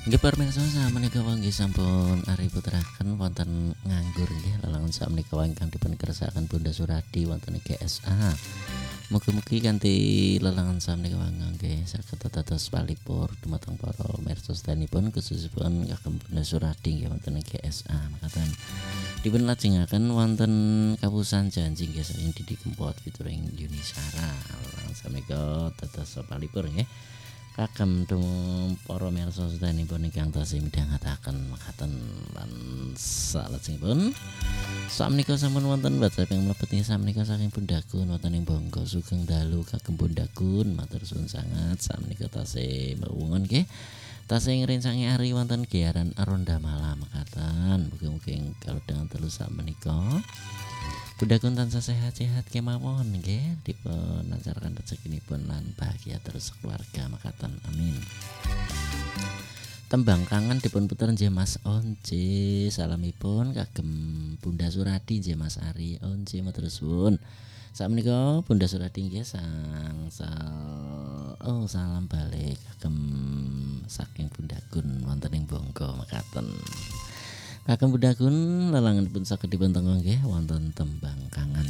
Nggih pamirsa sameneika nggih sampun ari puteraken wonten nganggur nggih lelungan sameneika ingkang dipun kersakaken Bunda Suradi wonten ing GSA. Mugi-mugi kanthi lelungan sameneika nggih saged dados palipur dumateng para mirsa sedanipun khususipun kagem Bunda Suradi nggih wonten ing GSA mekaten. Dipun lajengaken wonten kapusan janji nggih saking Didi Kempot featuring Yuni Shara. Lelungan sameneika dados palipur nggih. Kagem para mirsa sedanipun ingkang tasih midhangetaken mekaten lan salajengipun sakmenika sampun wonten WhatsApp yang mlebet nggih sakmenika saking Bundagun wonten ing Bangka Sugeng Dalu kagem Bundagun matur suwun sanget sakmenika tasih mawongan nggih tasih ngrencangi ari wonten giaran ronda malam mekaten mugi-mugi kalau dengan telu sakmenika Bundagun tansah sehat-sehat kemawon nggih dipun lancarkan rezekinipun lan bahagia terus keluarga makaten amin. Tembang kangen dipun puter nggih Mas Once salamipun kagem Bunda Suradi nggih Mas Ari Once matur suwun. Sakmenika Bunda Suradi nggih salam balik kagem saking Bundagun wonten ing Bangka mekaten. Kagem Bundagun lelanganipun saged dipun tengok nggih wonten tembang kangen